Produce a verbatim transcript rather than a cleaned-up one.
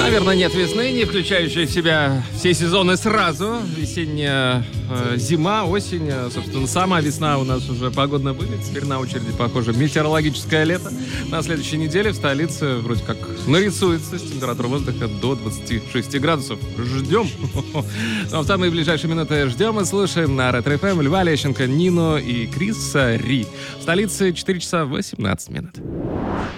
Наверное, нет весны, не включающей в себя все сезоны сразу. Весенняя э, зима, осень, э, собственно, сама весна у нас уже погодно были. Теперь на очереди, похоже, метеорологическое лето. На следующей неделе в столице вроде как нарисуется с температурой воздуха до двадцати шести градусов. Ждем. Но в самые ближайшие минуты ждем и слушаем на Ретро эф эм Льва Лещенко, Нино и Криса Ри. В столице четыре часа восемнадцать минут.